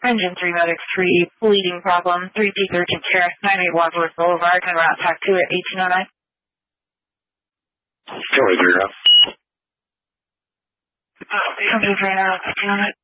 Engine 3 Medic 3, bleeding problem, 3P urgent care, 98 Wadsworth Boulevard, and route TAC 2 at 1809. Go ahead, now. Engine 3 now, 1809.